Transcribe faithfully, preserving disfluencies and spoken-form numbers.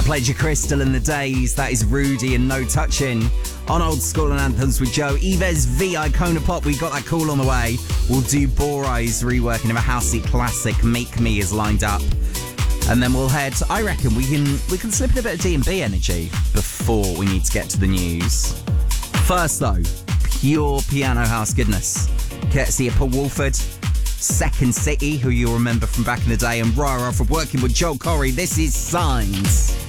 Played your Crystal in the Days. That is Rudy and No Touching. On Old School and Anthems with Joe. Yves V, Icona Pop, we got that call on the way. We'll do Borai's reworking of a housey classic, Make Me, is lined up. And then we'll head, I reckon we can we can slip in a bit of D and B energy before we need to get to the news. First though, pure piano house goodness. Courtesy of Paul Wolford, Second City, who you'll remember from back in the day, and Rara for working with Joel Corey. This is Signs.